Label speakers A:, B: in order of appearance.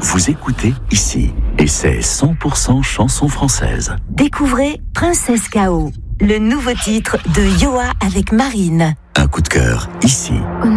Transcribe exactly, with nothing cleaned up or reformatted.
A: vous écoutez ici. Et c'est cent pour cent chanson française.
B: Découvrez Princesse K O, le nouveau titre de Yoa avec Marine.
A: Un coup de cœur ici.